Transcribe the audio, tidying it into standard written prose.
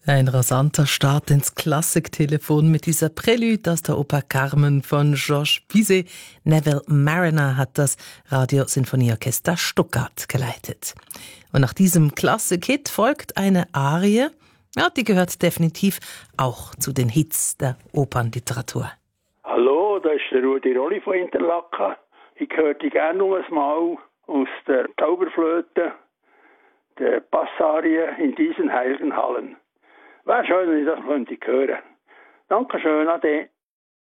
Ein rasanter Start ins Klassiktelefon mit dieser Prelude aus der Oper Carmen von Georges Bizet. Neville Marriner hat das Radiosinfonieorchester Stuttgart geleitet. Und nach diesem Klassik-Hit folgt eine Arie, ja, die gehört definitiv auch zu den Hits der Opernliteratur. Hallo, das ist der Rudi Rolli von Interlaken. Ich hörte gerne noch einmal aus der Zauberflöte der Passarie in diesen heiligen Hallen. Wäre schön, wenn ich das könnte hören. Dankeschön, Ade.